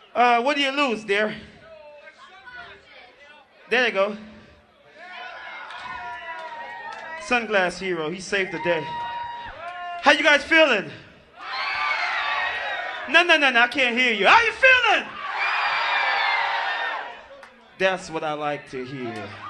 What do you lose, dear? There you go. Sunglass hero, he saved the day. How you guys feeling? No, I can't hear you. How you feeling? That's what I like to hear.